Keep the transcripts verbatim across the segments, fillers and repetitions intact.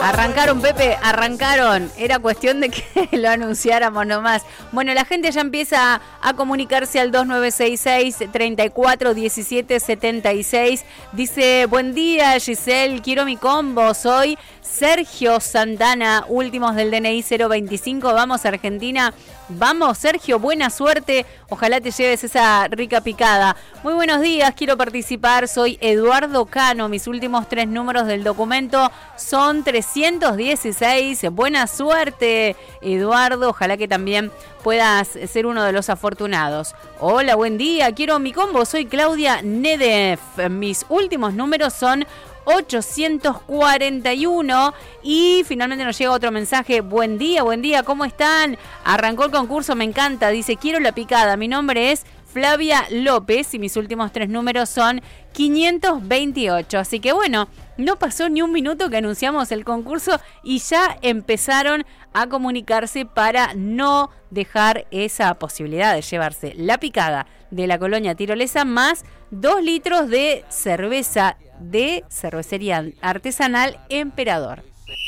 Arrancaron, Pepe, arrancaron. Era cuestión de que lo anunciáramos nomás. Bueno, la gente ya empieza a comunicarse al dos nueve seis seis, treinta y cuatro, diecisiete, setenta y seis. Dice, buen día, Giselle, quiero mi combo. Soy Sergio Santana, últimos del D N I cero veinticinco. Vamos, Argentina. Vamos, Sergio, buena suerte. Ojalá te lleves esa rica picada. Muy buenos días, quiero participar. Soy Eduardo Cano. Mis últimos tres números del documento son trescientos dieciséis. Buena suerte, Eduardo. Ojalá que también puedas ser uno de los afortunados. Hola, buen día. Quiero mi combo. Soy Claudia Nedef. Mis últimos números son ochocientos cuarenta y uno y finalmente nos llega otro mensaje. Buen día, buen día, ¿cómo están? Arrancó el concurso, me encanta. Dice, quiero la picada. Mi nombre es Flavia López y mis últimos tres números son quinientos veintiocho. Así que bueno, no pasó ni un minuto que anunciamos el concurso y ya empezaron a comunicarse para no dejar esa posibilidad de llevarse la picada de la colonia tirolesa más dos litros de cerveza de cervecería artesanal Emperador.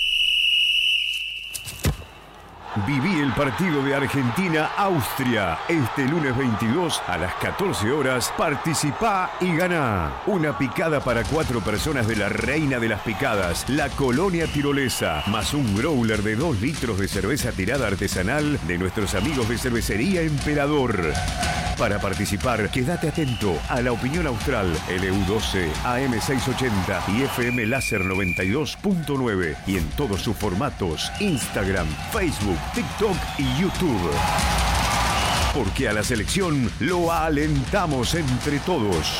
Viví el partido de Argentina-Austria. Este lunes veintidós a las catorce horas. Participá y ganá. Una picada para cuatro personas de la reina de las picadas, la colonia tirolesa, más un growler de dos litros de cerveza tirada artesanal de nuestros amigos de cervecería Emperador. Para participar, quédate atento a La Opinión Austral, L U doce, A M seiscientos ochenta y F M Láser noventa y dos punto nueve y en todos sus formatos, Instagram, Facebook, TikTok y YouTube. Porque a la selección lo alentamos entre todos.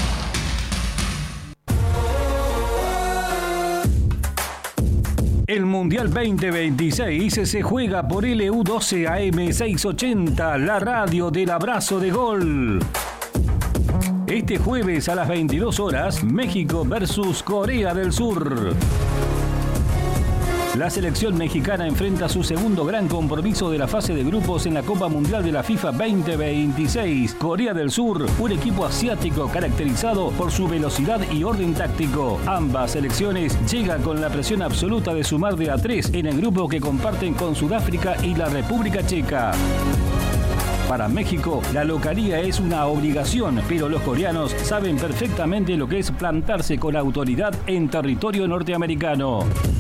El Mundial veinte veintiséis se juega por L U doce A M seiscientos ochenta, la radio del abrazo de gol. Este jueves a las veintidós horas, México versus Corea del Sur. La selección mexicana enfrenta su segundo gran compromiso de la fase de grupos en la Copa Mundial de la FIFA veinte veintiséis. Corea del Sur, un equipo asiático caracterizado por su velocidad y orden táctico. Ambas selecciones llegan con la presión absoluta de sumar de a tres en el grupo que comparten con Sudáfrica y la República Checa. Para México, la localía es una obligación, pero los coreanos saben perfectamente lo que es plantarse con autoridad en territorio norteamericano.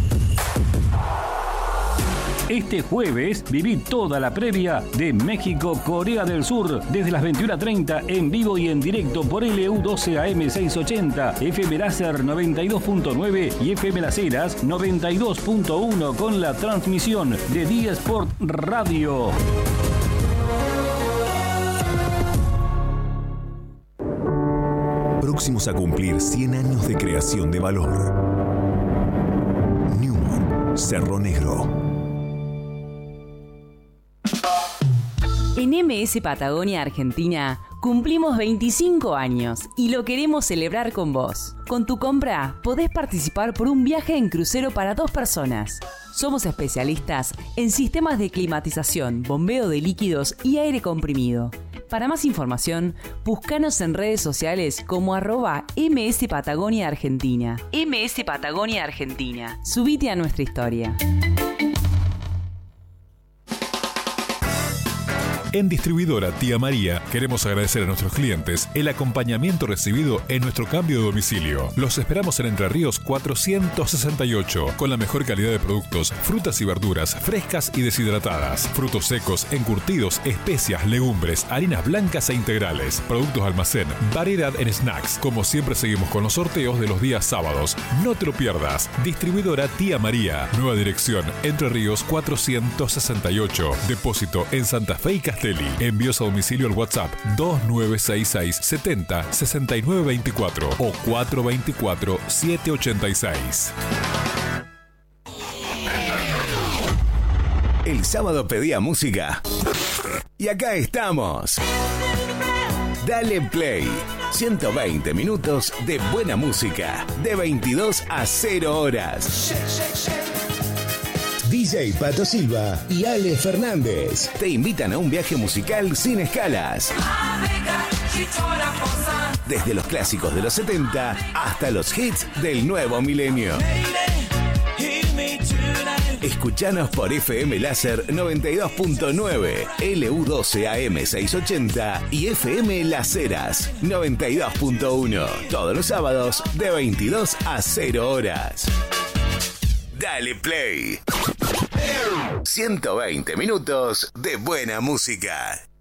Este jueves viví toda la previa de México-Corea del Sur desde las veintiuna treinta en vivo y en directo por L U doce A M seiscientos ochenta, F M Láser noventa y dos punto nueve y F M Las Heras noventa y dos punto uno con la transmisión de Día Sport Radio. Próximos a cumplir cien años de creación de valor. Newman, Cerro Negro. En M S Patagonia Argentina cumplimos veinticinco años y lo queremos celebrar con vos. Con tu compra podés participar por un viaje en crucero para dos personas. Somos especialistas en sistemas de climatización, bombeo de líquidos y aire comprimido. Para más información, búscanos en redes sociales como arroba M S Patagonia Argentina. M S Patagonia Argentina. Subite a nuestra historia. En Distribuidora Tía María queremos agradecer a nuestros clientes el acompañamiento recibido en nuestro cambio de domicilio. Los esperamos en Entre Ríos cuatrocientos sesenta y ocho con la mejor calidad de productos, frutas y verduras frescas y deshidratadas, frutos secos, encurtidos, especias, legumbres, harinas blancas e integrales, productos de almacén, variedad en snacks. Como siempre seguimos con los sorteos de los días sábados. No te lo pierdas. Distribuidora Tía María. Nueva dirección Entre Ríos cuatrocientos sesenta y ocho. Depósito en Santa Fe y Castellón. Envíos a domicilio al WhatsApp dos nueve seis seis, setenta, sesenta y nueve veinticuatro o cuatro veinticuatro, siete ochenta y seis. El sábado pedía música y acá estamos. Dale Play. ciento veinte minutos de buena música de veintidós a cero horas. D J Pato Silva y Ale Fernández te invitan a un viaje musical sin escalas. Desde los clásicos de los setenta hasta los hits del nuevo milenio. Escuchanos por F M Láser noventa y dos punto nueve, L U doce A M seiscientos ochenta y F M Las Heras noventa y dos punto uno. Todos los sábados de veintidós a cero horas. Dale Play. ciento veinte minutos de buena música.